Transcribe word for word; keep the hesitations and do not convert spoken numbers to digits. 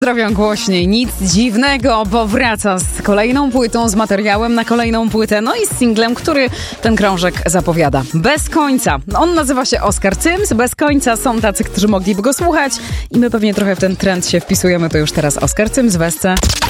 Pozdrawiam głośniej, nic dziwnego, bo wraca z kolejną płytą, z materiałem na kolejną płytę, no i z singlem, który ten krążek zapowiada. Bez końca. On nazywa się Oskar Cyms, bez końca są tacy, którzy mogliby go słuchać i my pewnie trochę w ten trend się wpisujemy, to już teraz Oskar Cyms w Esce.